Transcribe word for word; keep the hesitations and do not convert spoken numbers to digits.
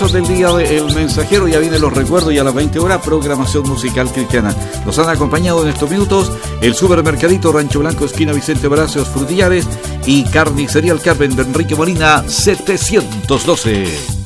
Del día del Mensajero, ya vienen los recuerdos y a las veinte horas programación musical cristiana. Nos han acompañado en estos minutos el Supermercadito Rancho Blanco, esquina Vicente Palacios Frutillares, y Carnicería El Carmen de Enrique Molina setecientos doce.